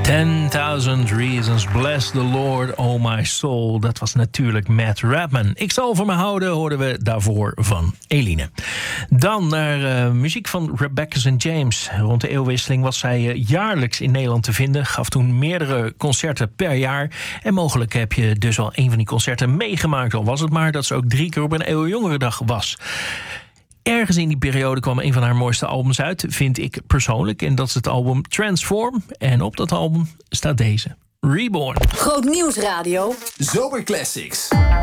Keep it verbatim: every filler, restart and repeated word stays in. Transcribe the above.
ten thousand Reasons, Bless the Lord, Oh My Soul. Dat was natuurlijk Matt Redman. Ik zal van me houden, hoorden we daarvoor van Eline. Dan naar uh, muziek van Rebecca Saint James. Rond de eeuwwisseling was zij uh, jaarlijks in Nederland te vinden. Gaf toen meerdere concerten per jaar. En mogelijk heb je dus al een van die concerten meegemaakt. Al was het maar dat ze ook drie keer op een Eeuwenjongerendag was. Ergens in die periode kwam een van haar mooiste albums uit, vind ik persoonlijk. En dat is het album Transform. En op dat album staat deze, Reborn. Groot Nieuwsradio. Zomerclassics.